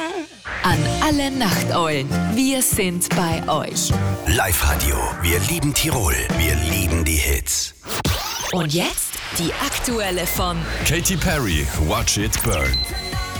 An alle Nachteulen, wir sind bei euch. Live-Radio, wir lieben Tirol, wir lieben die Hits. Und jetzt die aktuelle von Katy Perry, Watch It Burn.